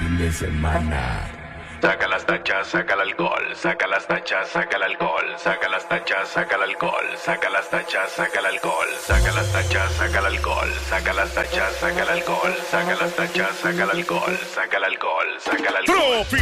fin de semana. Saca las tachas, saca el alcohol, saca las tachas, saca el alcohol, saca las tachas, saca el alcohol, saca las tachas, saca el alcohol, saca las tachas, saca el alcohol, saca las tachas, saca el alcohol, saca las tachas, saca el alcohol, saca el alcohol, saca el alcohol.